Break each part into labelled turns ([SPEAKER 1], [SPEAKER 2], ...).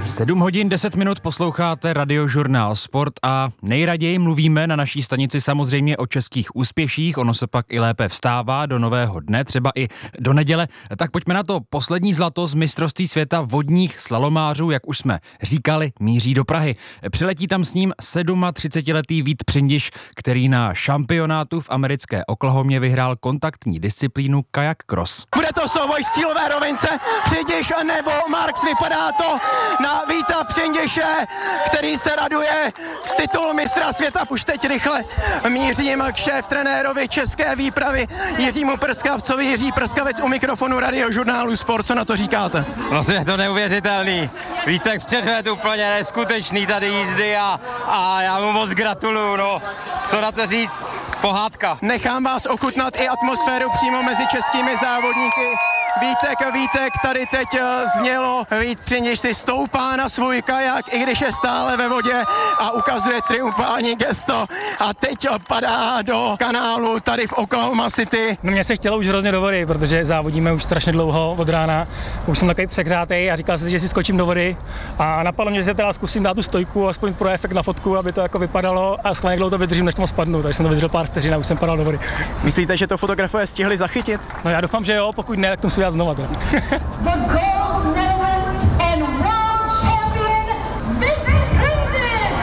[SPEAKER 1] 7 hodin 10 minut posloucháte Radiožurnál Sport a nejraději mluvíme na naší stanici samozřejmě o českých úspěších, ono se pak i lépe vstává do nového dne, třeba i do neděle. Tak pojďme na to, poslední zlato z mistrovství světa vodních slalomářů, jak už jsme říkali, míří do Prahy. Přiletí tam s ním 37letý Vít Přindiš, který na šampionátu v americké Oklahomě vyhrál kontaktní disciplínu kajak cross.
[SPEAKER 2] Bude to souboj v cílové rovince, Přindiš nebo Marks, vypadá to na Víta Přindiše, který se raduje z titulu mistra světa. Už teď rychle mířím k šéf-trenérovi české výpravy Jiřímu Prskavcovi. Jiří Prskavec u mikrofonu Radiožurnálu Sport, co na to říkáte?
[SPEAKER 3] No to je to neuvěřitelný. Vítek předved úplně neskutečný tady jízdy a já mu moc gratuluju, no. Co na to říct? Pohádka.
[SPEAKER 2] Nechám vás ochutnat i atmosféru přímo mezi českými závodníky. Vítek, tady teď znělo, Vít Přindiš si stoupá na svůj kajak, i když je stále ve vodě a ukazuje triumfální gesto a teď padá do kanálu tady v Oklahoma City.
[SPEAKER 4] No mě se chtělo už hrozně do vody, protože závodíme už strašně dlouho od rána, už jsem takový přehrátej a říkal jsem si, že si skočím do vody a napadlo mě, že se teda zkusím dát tu stojku, aspoň pro efekt na fotku, aby to jako vypadalo a schválně dlouho to vydržím, než tam spadnu, takže jsem to vydržel pár vteřin a už jsem padal do vody.
[SPEAKER 2] Myslíte, že to fotografové stihli zachytit?
[SPEAKER 4] No já doufám, že jo, pokud ne, tak to musím dělat znova.
[SPEAKER 5] The gold medalist and world champion, Vít Přindiš.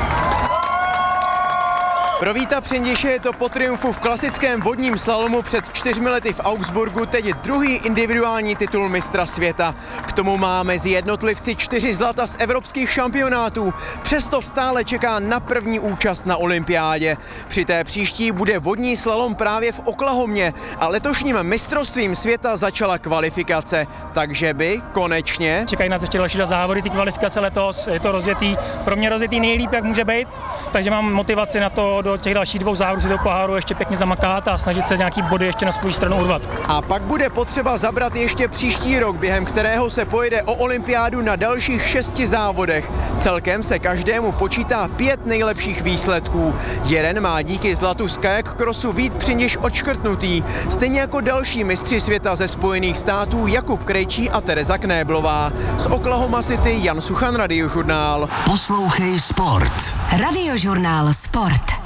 [SPEAKER 2] Pro Víta Přindiše je to po triumfu v klasickém vodním slalomu před 4 lety v Augsburgu teď druhý individuální titul mistra světa. K tomu má mezi jednotlivci 4 zlata z evropských šampionátů. Přesto stále čeká na první účast na olympiádě. Při té příští bude vodní slalom právě v Oklahomě a letošním mistrovstvím světa začala kvalifikace. Takže by konečně...
[SPEAKER 4] Čekají nás ještě další závody, ty kvalifikace letos, je to rozjetý, pro mě rozjetý nejlíp, jak může být, takže mám motivaci na to do těch dalších 2 závodů do poháru ještě pěkně zamakat a snažit se nějaký body ještě na svou stranu urvat.
[SPEAKER 2] A pak bude potřeba zabrat ještě příští rok, během kterého se pojede o olympiádu na dalších 6 závodech. Celkem se každému počítá 5 nejlepších výsledků. Jeden má díky zlatu z kajak crossu Vít Přindiš odškrtnutý, stejně jako další mistři světa ze Spojených států Jakub Krejčí a Tereza Knéblová. Z Oklahoma City Jan Suchan, Radiožurnál.
[SPEAKER 6] Poslouchej Sport.
[SPEAKER 7] Radiožurnál Sport.